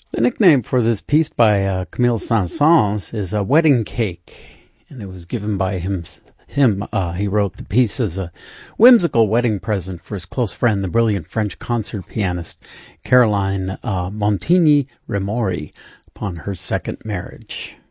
The nickname for this piece by Camille Saint-Saëns is a wedding cake, and it was given by him. He wrote the piece as a whimsical wedding present for his close friend, the brilliant French concert pianist Caroline Montigny-Remori, upon her second marriage.